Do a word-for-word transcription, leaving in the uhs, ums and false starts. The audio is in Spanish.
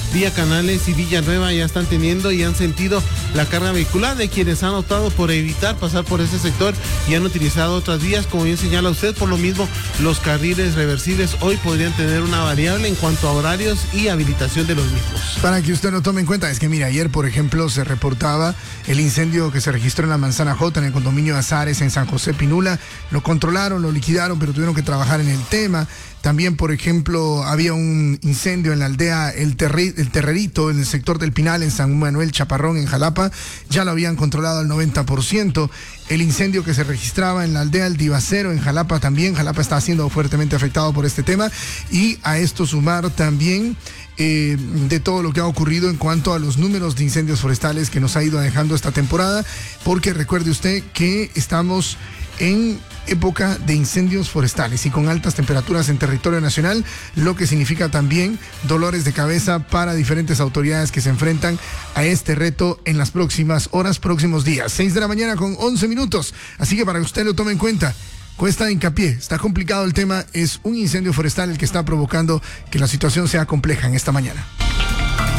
Vía Canales y Villanueva ya están teniendo y han sentido la carga vehicular de quienes han optado por evitar pasar por ese sector y han utilizado otras vías, como bien señala usted. Por lo mismo, los carriles reversibles hoy podrían tener una variable en cuanto a horarios y habilitación de los mismos. Para que usted lo tome en cuenta, es que mira, ayer por ejemplo se reportaba el incendio que se registró en la Manzana J, en el condominio Azares, en San José Pinula. Lo controlaron, lo liquidaron, pero tuvieron que trabajar en el tema. También, por ejemplo, había un incendio en la aldea El, Terri, el Terrerito, en el sector del Pinal, en San Manuel Chaparrón, en Jalapa. Ya lo habían controlado al noventa por ciento. El incendio que se registraba en la aldea El Divacero, en Jalapa también. Jalapa está siendo fuertemente afectado por este tema. Y a esto sumar también eh, de todo lo que ha ocurrido en cuanto a los números de incendios forestales que nos ha ido dejando esta temporada. Porque recuerde usted que estamos en época de incendios forestales y con altas temperaturas en territorio nacional, lo que significa también dolores de cabeza para diferentes autoridades que se enfrentan a este reto en las próximas horas, próximos días. seis de la mañana con once minutos, así que para que usted lo tome en cuenta, cuesta de hincapié, está complicado el tema, es un incendio forestal el que está provocando que la situación sea compleja en esta mañana.